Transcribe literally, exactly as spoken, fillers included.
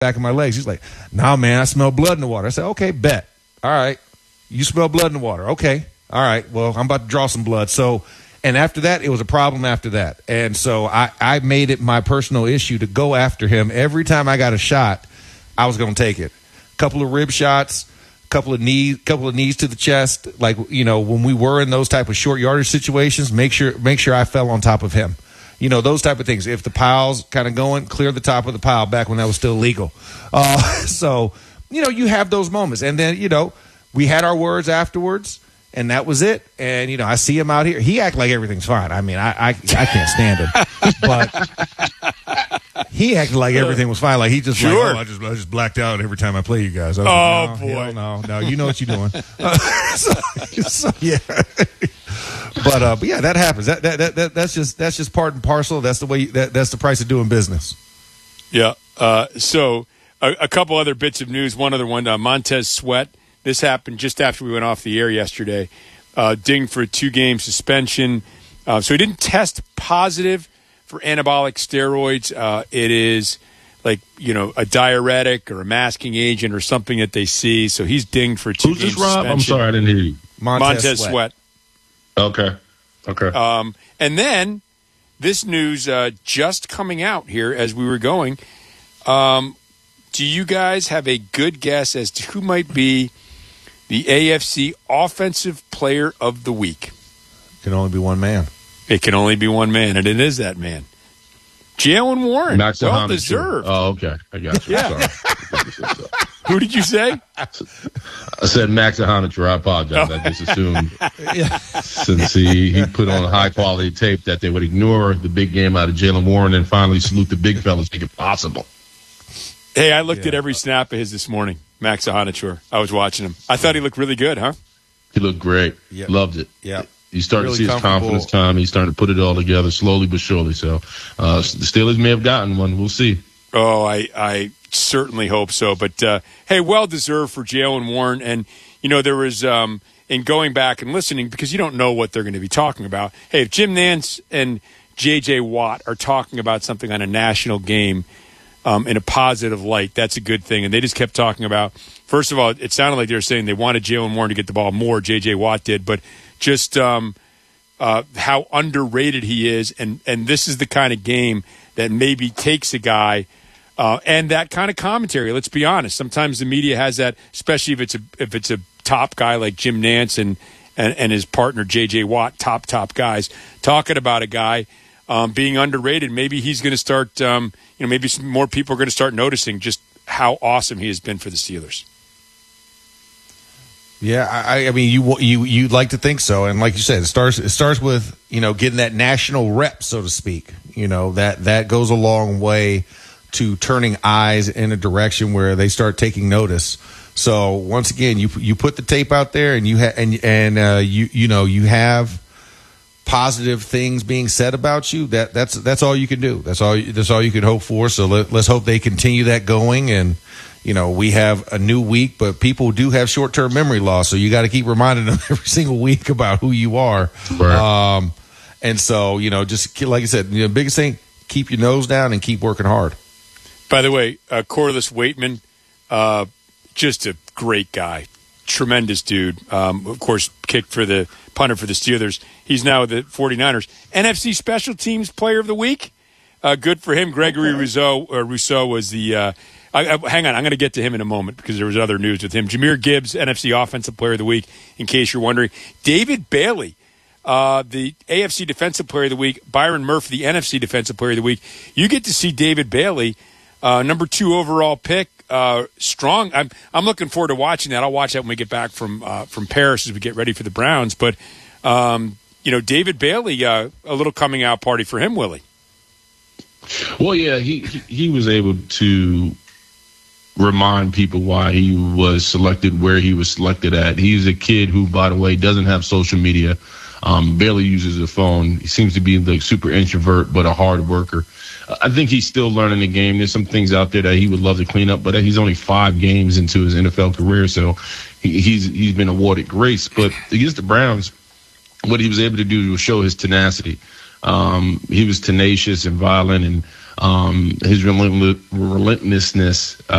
back of my legs. He's like, nah, man, I smell blood in the water. I said, okay, bet. All right. You smell blood in the water. Okay. All right. Well, I'm about to draw some blood. So, and after that, it was a problem after that. And so I, I made it my personal issue to go after him. Every time I got a shot, I was going to take it. A couple of rib shots, a couple of knees, couple of knees to the chest. Like, you know, when we were in those type of short yardage situations, make sure, make sure I fell on top of him. You know, those type of things. If the pile's kind of going, clear the top of the pile back when that was still legal. Uh, so, you know, you have those moments. And then, you know, we had our words afterwards, and that was it. And, you know, I see him out here. He act like everything's fine. I mean, I I, I can't stand him. But he acted like everything was fine. Like he just sure. like, oh, I just, I just blacked out every time I play you guys. I was oh, like, no, boy. No, no, you know what you're doing. Uh, so, so, yeah. But uh, but yeah, that happens. That, that that that that's just that's just part and parcel. That's the way. You, that that's the price of doing business. Yeah. Uh, so a, a couple other bits of news. One other one. Uh, Montez Sweat. This happened just after we went off the air yesterday. Uh, dinged for a two-game suspension. Uh, so he didn't test positive for anabolic steroids. Uh, it is like you know a diuretic or a masking agent or something that they see. So he's dinged for a two-game suspension. Who's this, Rob? I'm suspension. sorry, I didn't hear you. Montez, Montez Sweat. Sweat. Okay. Okay. Um, and then this news uh, just coming out here as we were going. Um, do you guys have a good guess as to who might be the A F C Offensive Player of the Week? It can only be one man. It can only be one man, and it is that man. Jaylen Warren. Max well deserved. Oh, okay. I got you. Yeah. Sorry. Who did you say? I said Max Ahanature. I apologize. Oh. I just assumed since he, he put on a high-quality tape that they would ignore the big game out of Jaylen Warren and finally salute the big fellas if possible. Hey, I looked yeah. at every snap of his this morning, Max Ahanature. I was watching him. I thought he looked really good, huh? He looked great. Yep. Loved it. Yeah. You start really to see his confidence come. He's starting to put it all together slowly but surely. So uh, the Steelers may have gotten one. We'll see. Oh, I, I certainly hope so. But, uh, hey, well-deserved for Jaylen Warren. And, you know, there was, um, in going back and listening, because you don't know what they're going to be talking about. Hey, if Jim Nantz and J J. Watt are talking about something on a national game um, in a positive light, that's a good thing. And they just kept talking about, first of all, it sounded like they were saying they wanted Jaylen Warren to get the ball more, J J. Watt did, but just um, uh, how underrated he is. And, and this is the kind of game that maybe takes a guy uh, and that kind of commentary. Let's be honest. Sometimes the media has that, especially if it's a if it's a top guy like Jim Nantz and, and, and his partner J J. Watt, top, top guys, talking about a guy um, being underrated. Maybe he's going to start, um, you know, maybe some more people are going to start noticing just how awesome he has been for the Steelers. Yeah, I, I mean, you you you'd like to think so, and like you said, it starts it starts with you know getting that national rep, so to speak. You know that that goes a long way to turning eyes in a direction where they start taking notice. So once again, you you put the tape out there, and you ha- and and uh, you you know you have positive things being said about you. That that's that's all you can do. That's all that's all you can hope for. So let, let's hope they continue that going and. You know, we have a new week, but people do have short-term memory loss, so you got to keep reminding them every single week about who you are. Right. Um, and so, you know, just like I said, the biggest thing, keep your nose down and keep working hard. By the way, uh, Corliss Waitman, uh, just a great guy, tremendous dude. Um, of course, kicked for the punter for the Steelers. He's now with the 49ers. N F C Special Teams Player of the Week. Uh, good for him. Gregory okay. Rousseau, uh, Rousseau was the uh, – I, I, hang on, I'm going to get to him in a moment because there was other news with him. Jahmyr Gibbs, N F C Offensive Player of the Week, in case you're wondering. David Bailey, uh, the A F C Defensive Player of the Week. Byron Murphy, the N F C Defensive Player of the Week. You get to see David Bailey, uh, number two overall pick, uh, strong. I'm I'm looking forward to watching that. I'll watch that when we get back from uh, from Paris as we get ready for the Browns. But, um, you know, David Bailey, uh, a little coming out party for him, Willie. Well, yeah, he, he, he was able to remind people why he was selected where he was selected at. He's a kid who, by the way, doesn't have social media, um, barely uses a phone. He seems to be like super introvert, but a hard worker. I think he's still learning the game. There's some things out there that he would love to clean up, but he's only five games into his N F L career, so he, he's he's been awarded grace. But against the Browns, what he was able to do was show his tenacity. Um, he was tenacious and violent and um, his relentless, relentlessness. Uh,